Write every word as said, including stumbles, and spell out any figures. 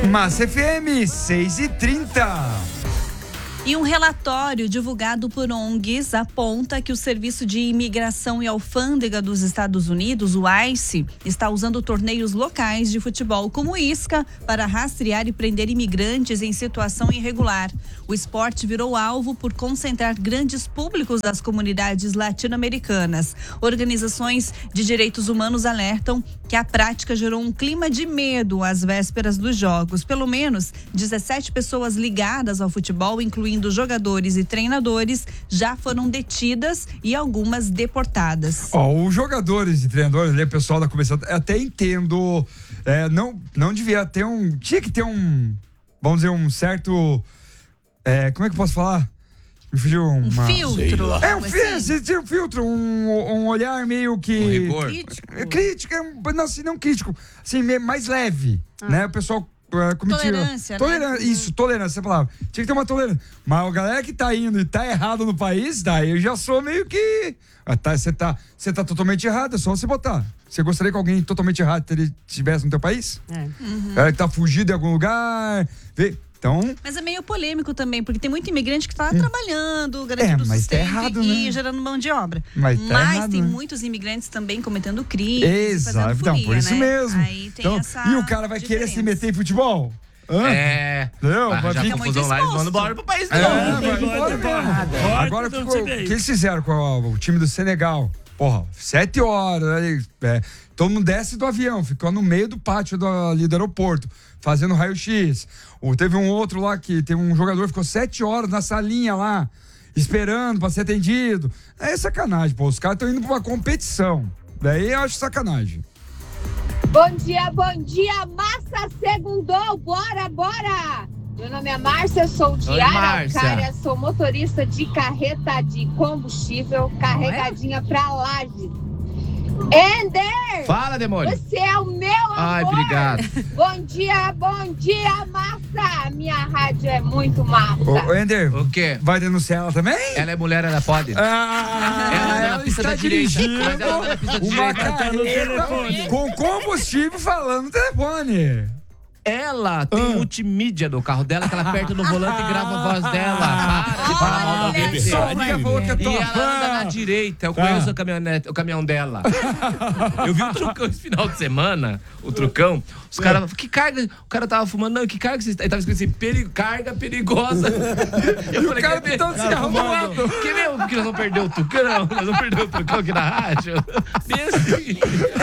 Massa F M, seis e trinta. E um relatório divulgado por O N Gs aponta que o Serviço de Imigração e Alfândega dos Estados Unidos, o ICE, está usando torneios locais de futebol como isca para rastrear e prender imigrantes em situação irregular. O esporte virou alvo por concentrar grandes públicos das comunidades latino-americanas. Organizações de direitos humanos alertam que a prática gerou um clima de medo às vésperas dos jogos. Pelo menos dezessete pessoas ligadas ao futebol, incluindo jogadores e treinadores, já foram detidas e algumas deportadas. Ó, oh, os jogadores e treinadores, ali, o pessoal da comissão, até entendo, é, não, não devia ter um, tinha que ter um, vamos dizer, um certo, é, como é que eu posso falar? Me fugiu uma... Um filtro. É, um filtro, tinha um filtro, um, um olhar meio que... Um rigor. Crítico. Crítico, não, assim, não crítico, assim, mais leve, ah. né? O pessoal... Tolerância, Tolerância, né? Isso, tolerância, essa palavra. Tinha que ter uma tolerância. Mas a galera que tá indo e tá errado no país, daí eu já sou meio que... Você tá, você tá, você tá totalmente errado, é só você botar. Você gostaria que alguém totalmente errado estivesse no teu país? É. Uhum. Galera que tá fugido em algum lugar... Vê. Então... Mas é meio polêmico também, porque tem muito imigrante que tá lá hum. trabalhando, garantindo é, mas sustento tá errado, e né? gerando mão de obra. Mas, tá mas errado, tem né? muitos imigrantes também cometendo crimes. Exato, então, por isso né? mesmo. Aí tem então, essa e o cara vai diferença. querer se meter em futebol? Hã? É. Não, vai já fica confusão lá e manda embora pro país. É, não. vai embora mesmo. Agora, o que eles fizeram com o, o time do Senegal? Porra, sete horas, né? É, todo mundo desce do avião, ficou no meio do pátio do, ali do aeroporto, fazendo raio-x. Ou teve um outro lá que teve um jogador que ficou sete horas na salinha lá, esperando pra ser atendido. É sacanagem, pô. Os caras estão indo pra uma competição. Daí eu acho sacanagem. Bom dia, bom dia, massa segundou, bora, bora! Meu nome é Márcia, sou de Araucária, sou motorista de carreta de combustível, carregadinha pra Lages. Ender! Fala, demônio! Você é o meu amor! Ai, obrigado! Bom dia, bom dia, massa! Minha rádio é muito massa! Ô, Ender, o quê? Vai denunciar ela também? Ela é mulher, ela pode. Ah, ela, ela, ela está dirigindo mas ela vai na pista de uma direita. carreta com combustível falando no telefone. Ela tem ah. multimídia no carro dela, que ela aperta no volante e grava a voz dela. Para de falar mal da alguém. Só porque falou que é tua E ela anda na direita. Eu conheço ah. o, caminhonete, o caminhão dela. Eu vi o trucão esse final de semana, o trucão. Os caras, que carga? O cara tava fumando, não, que carga? Ele tava escrito assim, peri, carga perigosa. Eu e falei, o cara então se arrumando. Que mesmo que nós vamos perder o trucão? Nós vamos perder o trucão aqui na rádio? Bem assim.